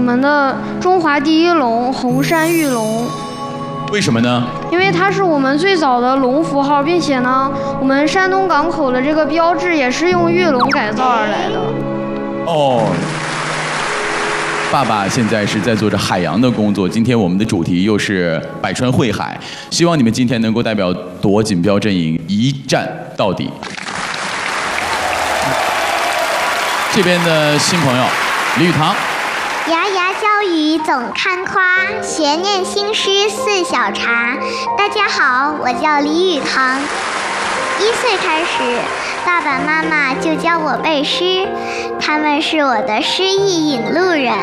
们的中华第一龙红山玉龙。 为什么呢？ 因为它是我们最早的龙符号，并且呢，我们山东港口的这个标志也是用玉龙改造而来的。 哦，爸爸现在是在做着海洋的工作。今天我们的主题又是百川汇海，希望你们今天能够代表夺锦标阵营一战到底。这边的新朋友李宇堂。 牙牙教语总看夸，学念新诗似小茶。大家好，我叫李宇堂。1岁开始，爸爸妈妈就教我背诗，他们是我的诗意引路人。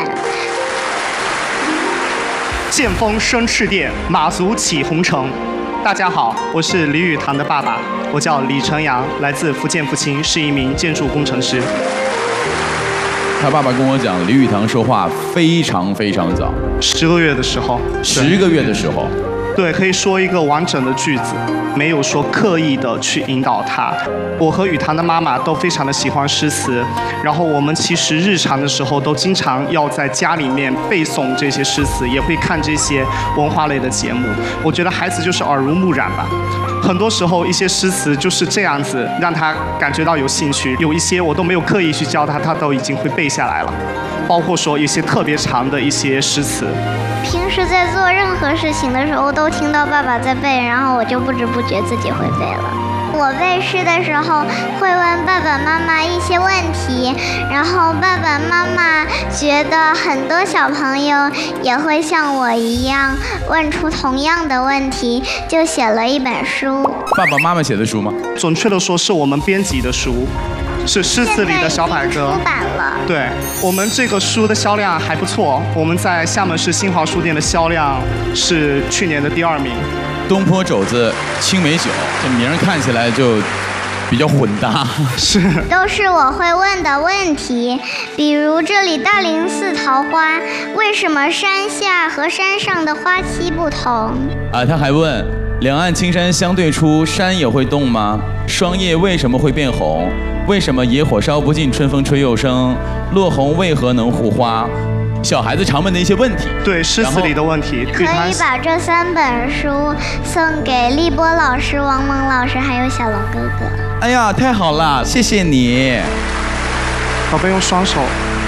剑锋生赤电，马足起红尘。大家好，我是李宇堂的爸爸，我叫李成阳，来自福建福清，是一名建筑工程师。 他爸爸跟我讲，李宇堂说话非常非常早 ，10个月的时候 ，10个月的时候， 对，可以说一个完整的句子，没有说刻意的去引导他。我和宇堂的妈妈都非常的喜欢诗词，然后我们其实日常的时候都经常要在家里面背诵这些诗词，也会看这些文化类的节目。我觉得孩子就是耳濡目染吧。很多时候，一些诗词就是这样子，让他感觉到有兴趣。有一些我都没有刻意去教他，他都已经会背下来了。包括说一些特别长的一些诗词。 平时在做任何事情的时候，都听到爸爸在背，然后我就不知不觉自己会背了。我背诗的时候会问爸爸妈妈一些问题，然后爸爸妈妈觉得很多小朋友也会像我一样问出同样的问题，就写了一本书。 爸爸妈妈写的书吗？ 准确的说是我们编辑的书，是诗词里的小百科。 出版了。 对，我们这个书的销量还不错，我们在厦门市新华书店的销量是去年的第2名。 东坡肘子青梅酒，这名儿看起来就比较混搭。 是， 都是我会问的问题，比如这里大林寺桃花，为什么山下和山上的花期不同？ 他还问，两岸青山相对出，山也会动吗？霜叶为什么会变红？为什么野火烧不尽，春风吹又生？落红为何能护花？小孩子常问的一些问题， 对诗词里的问题， 可以把这3本书送给立波老师、王蒙老师还有小龙哥哥。 哎呀，太好了，谢谢你。 宝贝，用双手。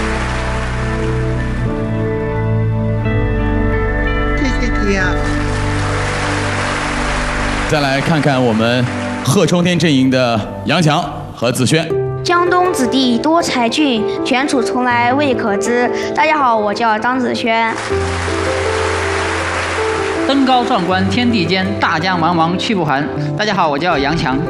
谢谢你啊。 再来看看我们贺冲天阵营的杨强和子轩。 江东子弟多才俊，卷土重来未可知。大家好，我叫张子轩。 登高壮观天地间，大江茫茫去不还。大家好，我叫杨强。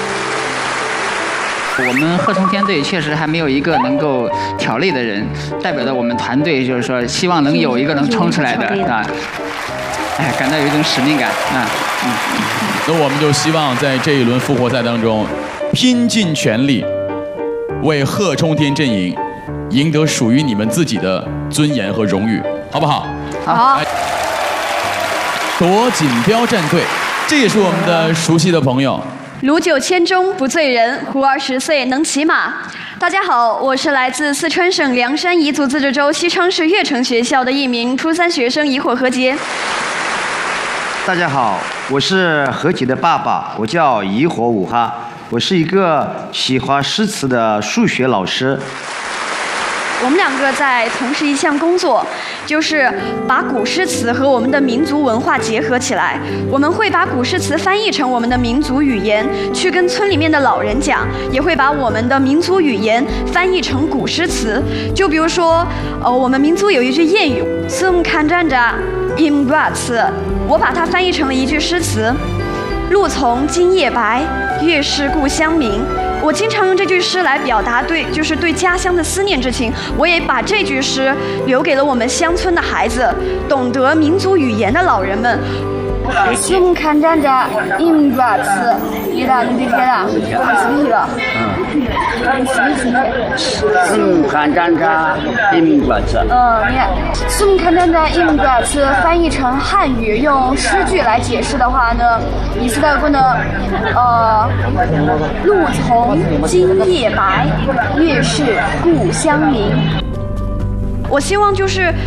我们贺冲天队确实还没有一个能够挑类的人，代表了我们团队，就是说希望能有一个能冲出来的啊。哎，感到有一种使命感啊。 那我们就希望在这一轮复活赛当中，拼尽全力。为贺冲天阵营赢得属于你们自己的尊严和荣誉，好不好？ 好。 夺锦标战队，这也是我们的熟悉的朋友。 鲁酒千钟不醉人，胡20岁能骑马。大家好，我是来自四川省凉山彝族自治州西昌市悦城学校的一名初3学生宜火何洁。 大家好，我是何洁的爸爸，我叫宜火武哈。我是一个喜欢诗词的数学老师。 我们2个在从事一项工作，就是把古诗词和我们的民族文化结合起来。我们会把古诗词翻译成我们的民族语言，去跟村里面的老人讲，也会把我们的民族语言翻译成古诗词。就比如说，我们民族有一句谚语“孙看站着饮瓜词”，我把它翻译成了一句诗词。路从今夜白，月是故乡明。我经常用这句诗来表达对家乡的思念之情。我也把这句诗留给了我们乡村的孩子，懂得民族语言的老人们。 孙看站着饮瓜词，你的你的天啊，是不是了？ 孙看站着饮瓜词。 你看，孙看站着饮瓜词翻译成汉语，用诗句来解释的话呢，意思的呢，路从今夜白，月是故乡明。 我希望就是